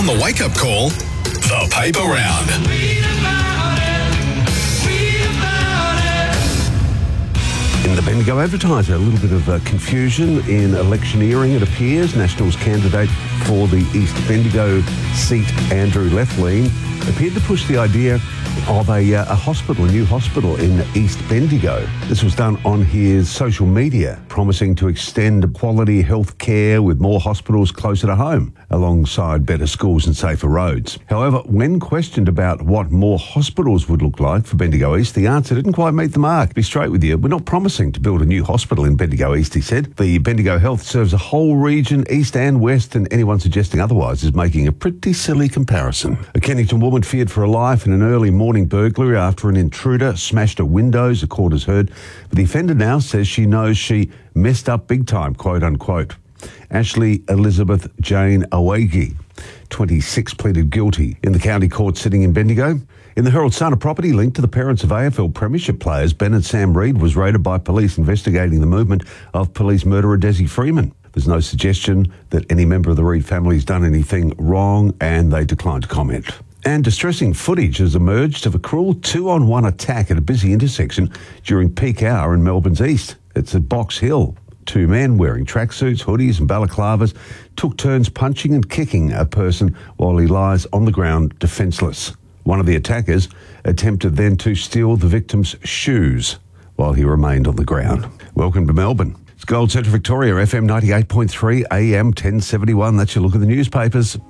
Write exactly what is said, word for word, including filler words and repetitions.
the wake-up call, the paper round. In the Bendigo Advertiser, a little bit of uh, confusion in electioneering, it appears. Nationals candidate for the East Bendigo seat, Andrew Lethlean, appeared to push the idea of a, uh, a hospital, a new hospital in East Bendigo. This was done on his social media, promising to extend quality health care with more hospitals closer to home, alongside better schools and safer roads. However, when questioned about what more hospitals would look like for Bendigo East, the answer didn't quite meet the mark. Be straight with you, we're not promising to build a new hospital in Bendigo East, he said. The Bendigo Health serves a whole region, east and west, and anyone suggesting otherwise is making a pretty silly comparison. A Kennington woman feared for her life in an early morning burglary after an intruder smashed her windows, a court has heard. But the offender now says she knows she messed up big time, quote unquote. Ashley Elizabeth Jane Awagi, twenty-six, pleaded guilty in the county court sitting in Bendigo. In the Herald Sun, a property linked to the parents of A F L Premiership players Ben and Sam Reid was raided by police investigating the movement of police murderer Desi Freeman. There's no suggestion that any member of the Reid family has done anything wrong, and they declined to comment. And distressing footage has emerged of a cruel two-on-one attack at a busy intersection during peak hour in Melbourne's east. It's at Box Hill. Two men wearing tracksuits, hoodies and balaclavas took turns punching and kicking a person while he lies on the ground defenceless. One of the attackers attempted then to steal the victim's shoes while he remained on the ground. Welcome to Melbourne. It's Gold Central Victoria, F M ninety-eight point three, A M ten seventy-one. That's your look at the newspapers.